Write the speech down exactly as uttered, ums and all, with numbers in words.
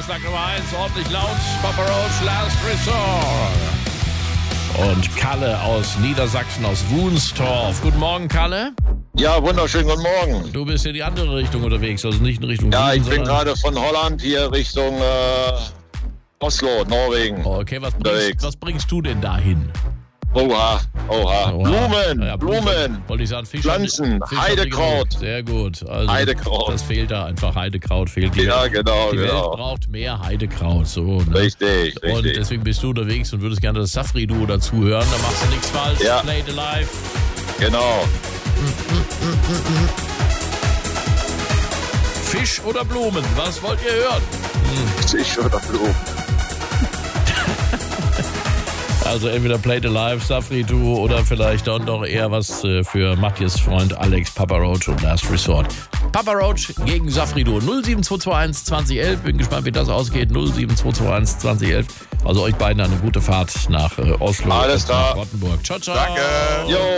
Vorschlag Nummer eins, ordentlich laut, Papa Roach, Last Resort. Und Kalle aus Niedersachsen, aus Wunstorf. Guten Morgen, Kalle. Ja, wunderschönen guten Morgen. Du bist in die andere Richtung unterwegs, also nicht in Richtung Ja, Süden, ich bin sondern- gerade von Holland hier Richtung äh, Oslo, Norwegen. Okay, was bringst, unterwegs. was bringst du denn dahin? Oha, oha. Oha. Blumen, Ja, Blumen. Wollte ich sagen, Fisch Pflanzen, haben die- Fisch haben die Heidekraut. genug. Sehr gut. Also, Heidekraut. Das fehlt da einfach. Heidekraut fehlt. Die Ja, Welt, genau, die genau. Welt braucht mehr Heidekraut. So, ne? Richtig, Und richtig. deswegen bist du unterwegs und würdest gerne das Safri-Duo dazu hören. Da machst du nichts falsch. Ja. Play it alive. Genau. Fisch oder Blumen? Was wollt ihr hören? Fisch oder Blumen. Also entweder Play it alive, Safri-Duo oder vielleicht dann doch eher was äh, für Matthias Freund Alex, Papa Roach und Last Resort. Papa Roach gegen Safri-Duo. null sieben zwei zwei eins zwanzig elf. Bin gespannt, wie das ausgeht. null sieben zwei zwei eins zwanzig elf. Also euch beiden eine gute Fahrt nach äh, Oslo Alles und nach klar. Rottenburg. Ciao, ciao. Danke. Jo.